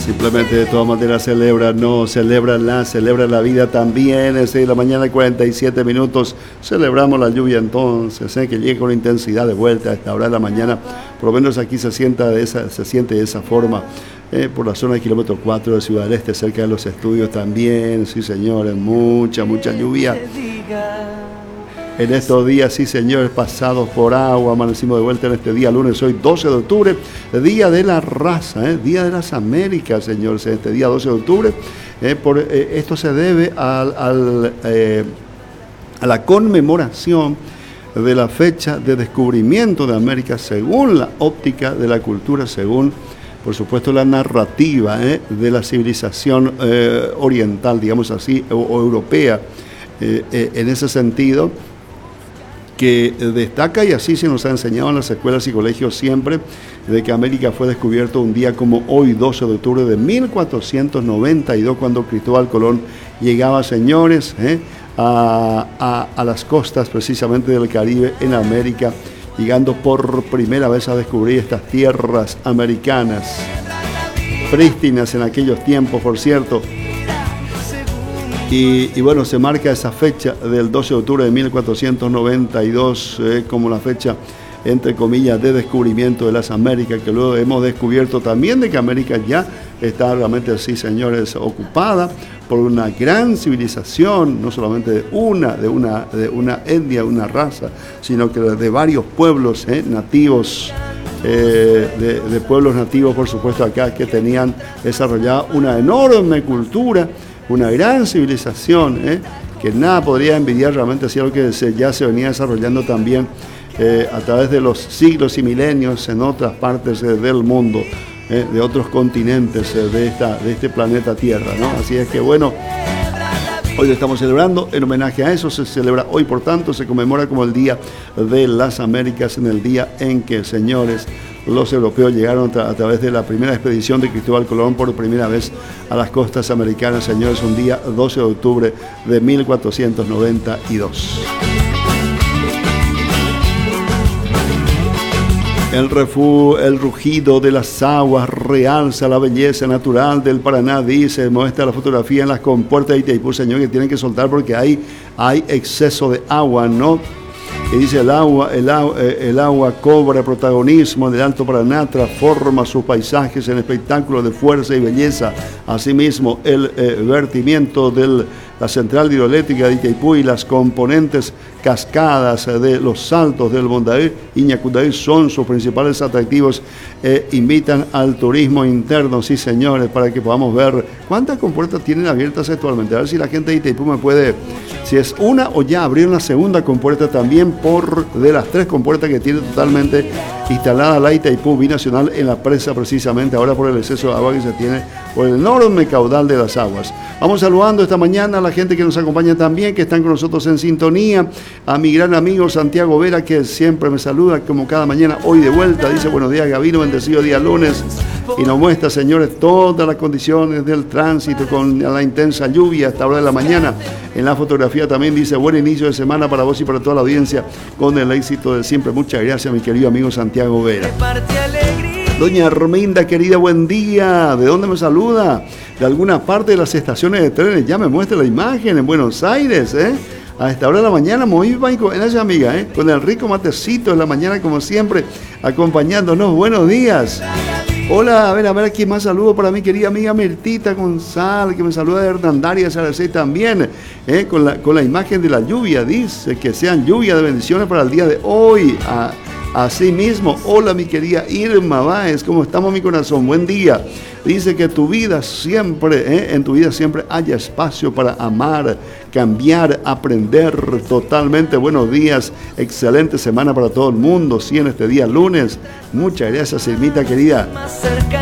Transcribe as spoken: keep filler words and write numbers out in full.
Simplemente de todas maneras celebra, no, celebra la, celebra la vida también. Es de la mañana, cuarenta y siete minutos. Celebramos la lluvia entonces, ¿eh? Que llegue con intensidad de vuelta a esta hora de la mañana. Por lo menos aquí se, sienta de esa, se siente de esa forma. Eh, por la zona de kilómetro cuatro de Ciudad del Este, cerca de los estudios también. Sí, señores, mucha, mucha lluvia. En estos días, sí, señores, pasados por agua, amanecimos de vuelta en este día lunes, hoy doce de octubre, día de la raza, ¿eh? Día de las Américas, señores, este día doce de octubre. Eh, por, eh, esto se debe al, al, eh, a la conmemoración de la fecha de descubrimiento de América según la óptica de la cultura, según, por supuesto, la narrativa eh, de la civilización eh, oriental, digamos así, o, o europea, eh, eh, en ese sentido, que destaca, y así se nos ha enseñado en las escuelas y colegios siempre, de que América fue descubierto un día como hoy, doce de octubre de mil cuatrocientos noventa y dos, cuando Cristóbal Colón llegaba, señores, eh, a, a, a las costas precisamente del Caribe en América, llegando por primera vez a descubrir estas tierras americanas, prístinas en aquellos tiempos, por cierto. Y, y bueno, se marca esa fecha del doce de octubre de mil cuatrocientos noventa y dos eh, como la fecha, entre comillas, de descubrimiento de las Américas, que luego hemos descubierto también de que América ya está realmente así, señores, ocupada por una gran civilización, no solamente de una, de una, de una etnia, una raza, sino que de varios pueblos eh, nativos, eh, de, de pueblos nativos, por supuesto, acá, que tenían desarrollada una enorme cultura, una gran civilización, ¿eh? que nada podría envidiar realmente hacia lo que se, ya se venía desarrollando también eh, a través de los siglos y milenios en otras partes eh, del mundo, eh, de otros continentes eh, de, esta, de este planeta Tierra, ¿no? Así es que bueno, hoy lo estamos celebrando en homenaje a eso. Se celebra hoy, por tanto, se conmemora como el Día de las Américas, en el día en que, señores, los europeos llegaron a, a través de la primera expedición de Cristóbal Colón por primera vez a las costas americanas, señores, un día doce de octubre de mil cuatrocientos noventa y dos. El, refu, el rugido de las aguas realza la belleza natural del Paraná, dice, muestra la fotografía en las compuertas de Itaipú, señor, que tienen que soltar porque hay, hay exceso de agua, ¿no? Y dice, el agua, el, agua, el agua cobra protagonismo en el Alto Paraná, transforma sus paisajes en espectáculos de fuerza y belleza. Asimismo, el eh, vertimiento de la central hidroeléctrica de Itaipú y las componentes cascadas de los saltos del Bondaí y Ñacundaí son sus principales atractivos. Eh, invitan al turismo interno, sí, señores, para que podamos ver cuántas compuertas tienen abiertas actualmente. A ver si la gente de Itaipú me puede, si es una o ya abrieron la segunda compuerta también, por de las tres compuertas que tiene totalmente instalada la Itaipú Binacional en la presa, precisamente ahora por el exceso de agua que se tiene por el enorme caudal de las aguas. Vamos saludando esta mañana a la gente que nos acompaña también, que están con nosotros en sintonía, a mi gran amigo Santiago Vera, que siempre me saluda como cada mañana, hoy de vuelta, dice buenos días Gabino, bendecido día lunes, y nos muestra, señores, todas las condiciones del tránsito con la intensa lluvia hasta hora de la mañana. En la fotografía también dice buen inicio de semana para vos y para toda la audiencia, con el éxito de siempre. Muchas gracias, mi querido amigo Santiago Vera. Doña Arminda, querida, buen día. ¿De dónde me saluda? De alguna parte de las estaciones de trenes. Ya me muestra la imagen en Buenos Aires, ¿eh? A esta hora de la mañana, muy bien con ella, amiga, ¿eh? Con el rico matecito de la mañana, como siempre, acompañándonos. Buenos días. Hola, a ver, a ver, aquí más saludo para mi querida amiga Mirtita González, que me saluda de Hernandaria, Saracey también, eh, con, la, con la imagen de la lluvia. Dice que sean lluvia de bendiciones para el día de hoy. A, Así mismo, hola mi querida Irma Báez, ¿cómo estamos mi corazón? Buen día. Dice que tu vida siempre, eh, en tu vida siempre haya espacio para amar, cambiar, aprender totalmente. Buenos días, excelente semana para todo el mundo, sí, en este día lunes. Muchas gracias, Irmita querida.